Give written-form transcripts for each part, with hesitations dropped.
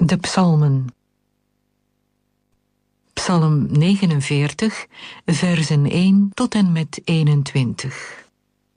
De psalmen. Psalm 49, versen 1 tot en met 21.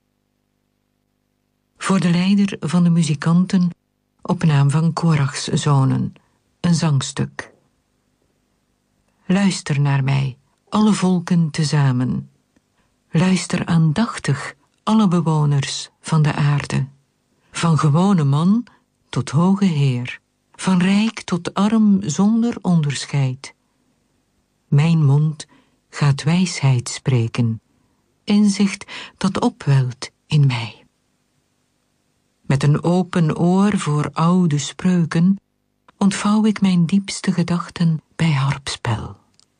Voor de leider van de muzikanten, op naam van Korachs zonen, een zangstuk. Luister naar mij, alle volken tezamen. Luister aandachtig, alle bewoners van de aarde. Van gewone man tot hoge heer, van rijk tot arm zonder onderscheid. Mijn mond gaat wijsheid spreken, inzicht dat opwelt in mij. Met een open oor voor oude spreuken ontvouw ik mijn diepste gedachten bij harpspel.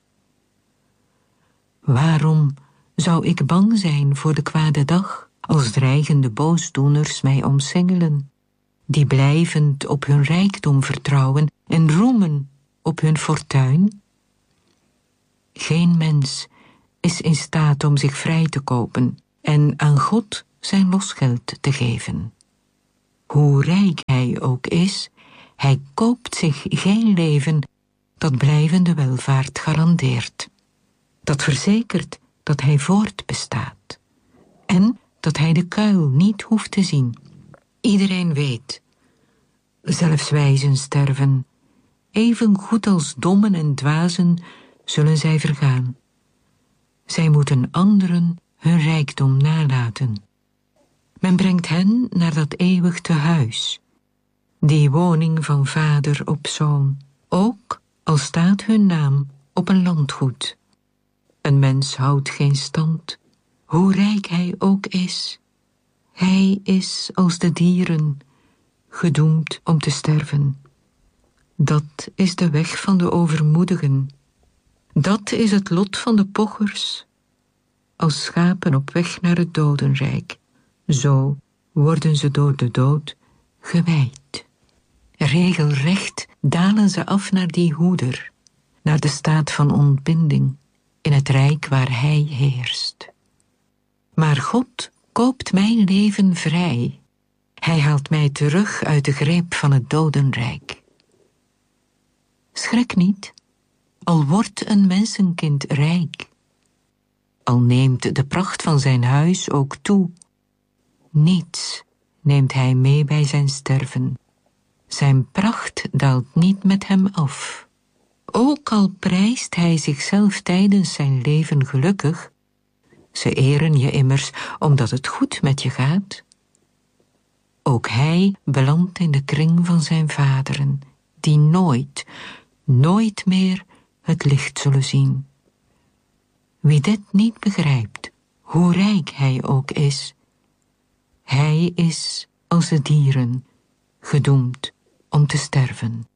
Waarom zou ik bang zijn voor de kwade dag, als dreigende boosdoeners mij omsingelen, die blijvend op hun rijkdom vertrouwen en roemen op hun fortuin? Geen mens is in staat om zich vrij te kopen en aan God zijn losgeld te geven. Hoe rijk hij ook is, hij koopt zich geen leven dat blijvende welvaart garandeert. Dat verzekert dat hij voortbestaat en dat hij de kuil niet hoeft te zien. Iedereen weet, zelfs wijzen sterven, even goed als dommen en dwazen zullen zij vergaan. Zij moeten anderen hun rijkdom nalaten. Men brengt hen naar dat eeuwig tehuis, die woning van vader op zoon, ook al staat hun naam op een landgoed. Een mens houdt geen stand, hoe rijk hij ook is. Hij is als de dieren, gedoemd om te sterven. Dat is de weg van de overmoedigen. Dat is het lot van de pochers, als schapen op weg naar het dodenrijk. Zo worden ze door de dood gewijd. Regelrecht dalen ze af naar die hoeder, naar de staat van ontbinding, in het rijk waar hij heerst. Maar God koopt mijn leven vrij. Hij haalt mij terug uit de greep van het dodenrijk. Schrik niet, al wordt een mensenkind rijk. Al neemt de pracht van zijn huis ook toe. Niets neemt hij mee bij zijn sterven. Zijn pracht daalt niet met hem af. Ook al prijst hij zichzelf tijdens zijn leven gelukkig, ze eren je immers omdat het goed met je gaat. Ook hij belandt in de kring van zijn vaderen, die nooit meer het licht zullen zien. Wie dit niet begrijpt, hoe rijk hij ook is, hij is als de dieren, gedoemd om te sterven.